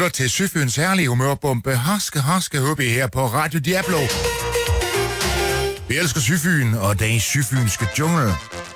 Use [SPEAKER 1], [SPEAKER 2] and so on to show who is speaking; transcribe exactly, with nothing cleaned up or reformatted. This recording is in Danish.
[SPEAKER 1] lytter til Søfyns herlige humørbombe. Haske, haske, håbe her på Radio Diablo. Vi elsker Søfyn og den søfynske jungle.